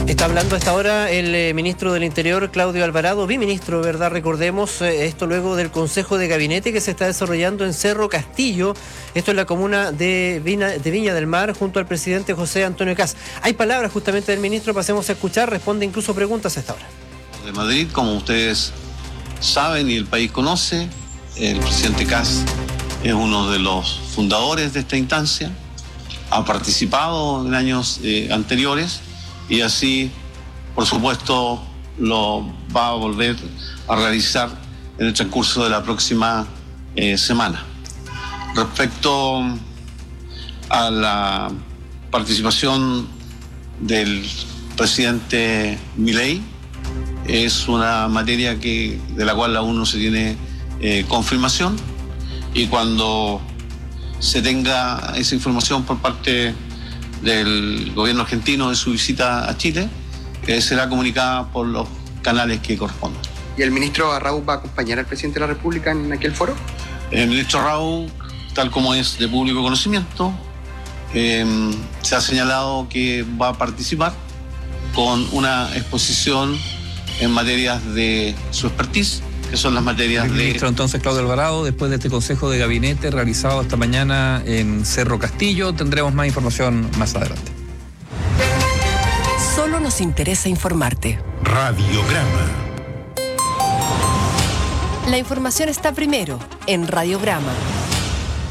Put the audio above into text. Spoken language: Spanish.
Está hablando a esta hora el ministro del Interior, Claudio Alvarado, biministro, ¿verdad? Recordemos esto luego del Consejo de Gabinete que se está desarrollando en Cerro Castillo, esto en la comuna de Viña del Mar, junto al presidente José Antonio Kast. Hay palabras justamente del ministro, pasemos a escuchar, responde incluso preguntas a esta hora. De Madrid, como ustedes saben y el país conoce, el presidente Kast es uno de los fundadores de esta instancia, ha participado en años anteriores y así, por supuesto, lo va a volver a realizar en el transcurso de la próxima semana. Respecto a la participación del presidente Milei, es una materia de la cual aún no se tiene confirmación, y cuando se tenga esa información por parte del gobierno argentino de su visita a Chile, será comunicada por los canales que correspondan. ¿Y el ministro Arrau va a acompañar al presidente de la República en aquel foro? El ministro Arrau, tal como es de público conocimiento, se ha señalado que va a participar con una exposición en materias de su expertise, que son las materias el ministro entonces Claudio Alvarado, después de este consejo de gabinete realizado esta mañana en Cerro Castillo. Tendremos más información más adelante. Solo nos interesa informarte. Radiograma. La información está primero en Radiograma.